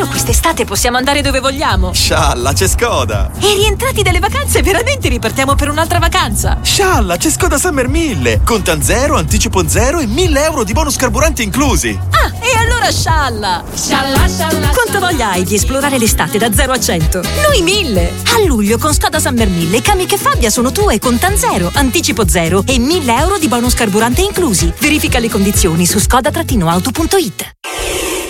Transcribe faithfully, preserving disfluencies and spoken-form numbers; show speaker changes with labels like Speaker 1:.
Speaker 1: davvero quest'estate possiamo andare dove vogliamo?
Speaker 2: Scialla, c'è Skoda!
Speaker 1: E rientrati dalle vacanze veramente ripartiamo per un'altra vacanza?
Speaker 2: Scialla, c'è Skoda Summer mille! Contan zero, anticipo zero e mille euro di bonus carburante inclusi!
Speaker 1: Ah, e allora scialla!
Speaker 3: Scialla, scialla!
Speaker 1: Quanta voglia hai di esplorare l'estate da zero a cento? Noi mille! A luglio con Skoda Summer mille, Kamiq e Fabia sono tue con Contan zero, anticipo zero e mille euro di bonus carburante inclusi. Verifica le condizioni su skoda auto punto it.